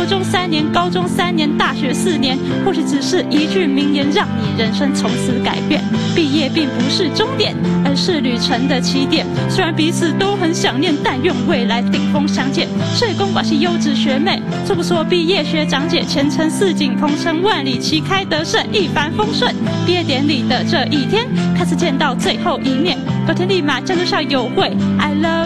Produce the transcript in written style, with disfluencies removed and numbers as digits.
中3年、高中3年、大学4年，或许只是一句名言，让你人生从此改变。毕业并不是终点，而是旅程的起点。虽然彼此都很想念，但愿未来顶峰相见。社工管系优质学妹，错不错？毕业学长姐，前程似锦，鹏程万里，旗开得胜，一帆风顺。毕业典礼的这一天，看似见到最后一面，隔天立马站桌上有会 ，I love。